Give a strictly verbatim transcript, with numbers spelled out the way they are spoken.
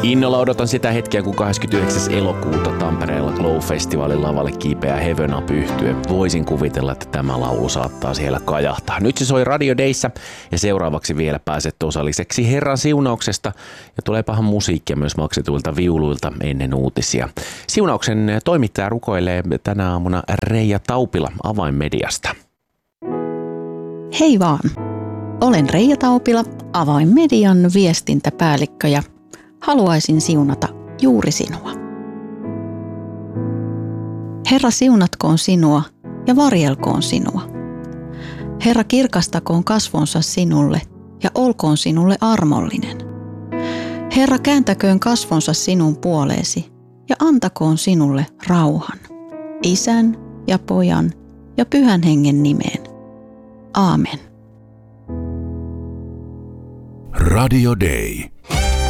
Innolla odotan sitä hetkeä, kun kahdeskymmenesyhdeksäs elokuuta Tampereella Glow-festivaalin lavalle kiipeää Heaven Up -yhtye. Voisin kuvitella, että tämä laulu saattaa siellä kajahtaa. Nyt se soi Radio Dayssä ja seuraavaksi vielä pääset osalliseksi Herran siunauksesta. Ja tuleepahan musiikkia myös maksetuilta viuluilta ennen uutisia. Siunauksen toimittaja rukoilee tänä aamuna Reija Taupila Avainmediasta. Hei vaan! Olen Reija Taupila, Avainmedian viestintäpäällikkö ja haluaisin siunata juuri sinua. Herra siunatkoon sinua ja varjelkoon sinua. Herra kirkastakoon kasvonsa sinulle ja olkoon sinulle armollinen. Herra kääntäköön kasvonsa sinun puoleesi ja antakoon sinulle rauhan. Isän ja Pojan ja Pyhän Hengen nimeen. Aamen. Radio Day.